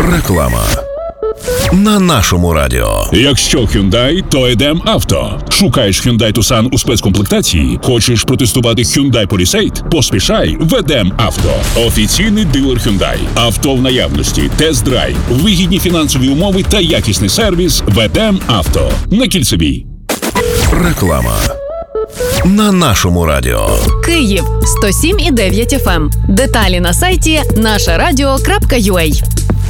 Реклама. На нашому радіо. Якщо Hyundai, то Едем Авто. Шукаєш Hyundai Tucson у спецкомплектації? Хочеш протестувати Hyundai Palisade? Поспішай в Едем Авто. Офіційний дилер Hyundai. Авто в наявності, тест-драйв, вигідні фінансові умови та якісний сервіс в Едем Авто. На Кільцевій. Реклама. На нашому радіо. Київ 107,9 FM. Деталі на сайті нашарадіо.ua.